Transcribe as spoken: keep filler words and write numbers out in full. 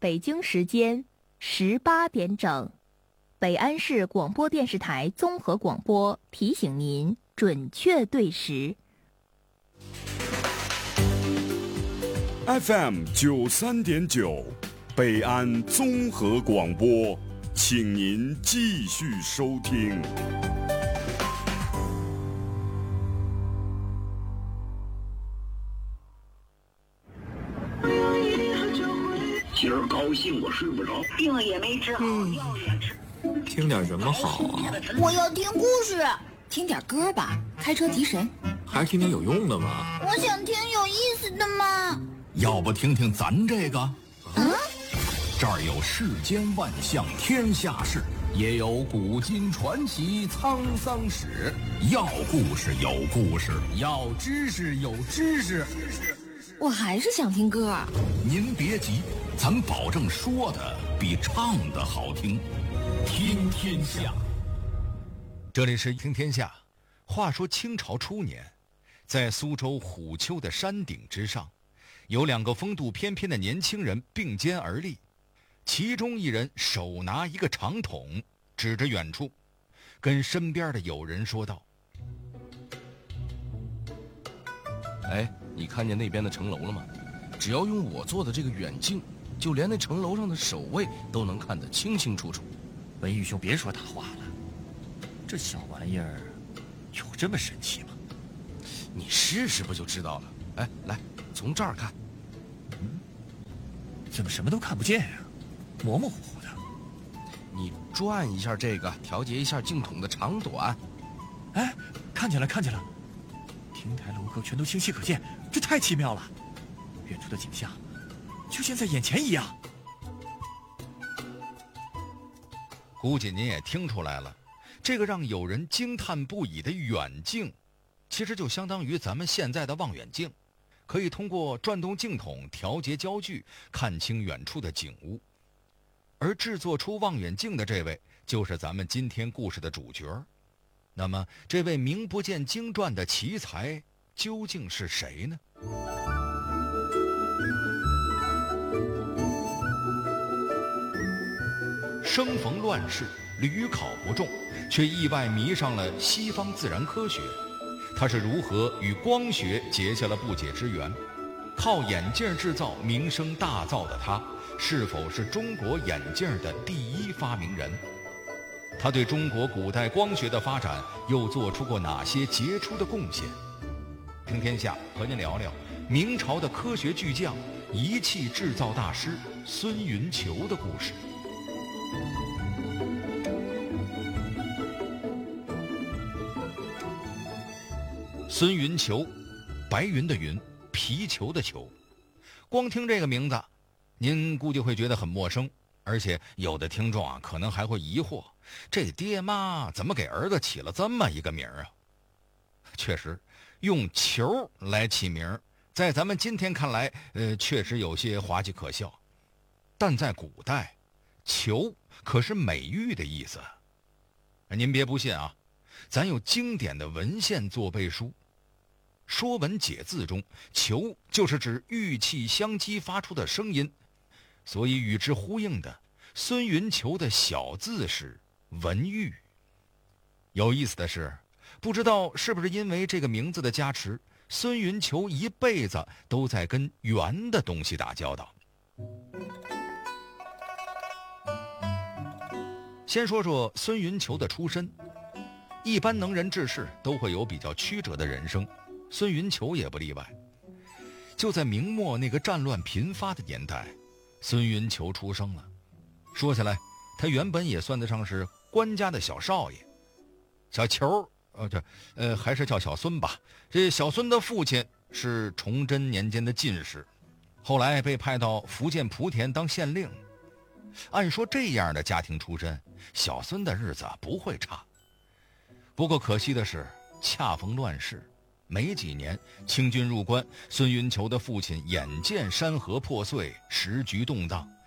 北京时间十八点整，北安市广播电视台综合广播提醒您准确对时。 F M 九三点九，北安综合广播，请您继续收听。 今儿高兴我睡不着， 病也没治好，药也吃。 听点什么好啊？ 我要听故事。 听点歌吧，开车提神。 还是听点有用的吗？ 我想听有意思的嘛。 要不听听咱这个？ 嗯， 这儿有世间万象天下事，也有古今传奇沧桑史。要故事有故事，要知识有知识。 我还是想听歌。 您别急，咱保证说的比唱的好听。听天下， 这里是听天下。话说清朝初年，在苏州虎丘的山顶之上，有两个风度翩翩的年轻人并肩而立，其中一人手拿一个长筒，指着远处，跟身边的友人说道： 哎，你看见那边的城楼了吗？只要用我做的这个远镜，就连那城楼上的守卫都能看得清清楚楚。 文玉兄，别说大话了，这小玩意儿有这么神奇吗？ 你试试不就知道了。哎，来，从这儿看。 嗯，怎么什么都看不见呀、啊？模模糊糊的。 你转一下这个，调节一下镜筒的长短。 哎，看见了，看见了。亭台楼阁全都清晰可见，这太奇妙了。远处的景象就像在眼前一样。 估计您也听出来了，这个让友人惊叹不已的远镜，其实就相当于咱们现在的望远镜，可以通过转动镜筒调节焦距，看清远处的景物。而制作出望远镜的这位，就是咱们今天故事的主角。那么，这位名不见经传的奇才究竟是谁呢？生逢乱世，屡考不中，却意外迷上了西方自然科学。他是如何与光学结下了不解之缘？靠眼镜制造名声大噪的他，是否是中国眼镜的第一发明人？他对中国古代光学的发展又做出过哪些杰出的贡献？听天下和您聊聊明朝的科学巨匠、仪器制造大师孙云裘的故事。孙云裘，白云的云，皮球的球。光听这个名字，您估计会觉得很陌生，而且有的听众啊，可能还会疑惑，这爹妈怎么给儿子起了这么一个名儿啊？确实，用球来起名，在咱们今天看来，呃，确实有些滑稽可笑。但在古代，球可是美玉的意思。您别不信啊，咱有经典的文献做背书。《说文解字》中，球就是指玉器相击发出的声音，所以与之呼应的孙云裘的小字是文玉。有意思的是，不知道是不是因为这个名字的加持，孙云裘一辈子都在跟圆的东西打交道。先说说孙云裘的出身。一般能人志士都会有比较曲折的人生，孙云裘也不例外。就在明末那个战乱频发的年代，孙云裘出生了。说起来，他原本也算得上是官家的小少爷。小裘，呃，这，呃，还是叫小孙吧。这小孙的父亲是崇祯年间的进士，后来被派到福建莆田当县令。按说这样的家庭出身，小孙的日子不会差。不过可惜的是，恰逢乱世，没几年，清军入关，孙云裘的父亲眼见山河破碎，时局动荡，